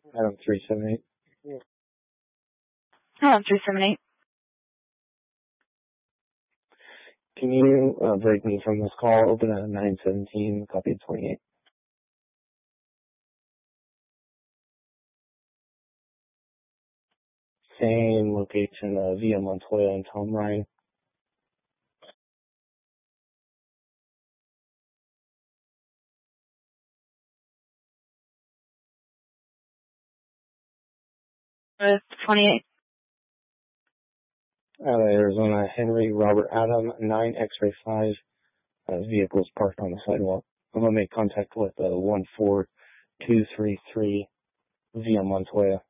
Adam 378. Hello, 378. Can you break me from this call? Open at 917, copy at 28. Same location, Via Montoya and Tom Ryan. With 28. Arizona Henry Robert Adam 9 X-ray 5. Vehicles parked on the sidewalk. I'm going to make contact with 14233 Via Montoya.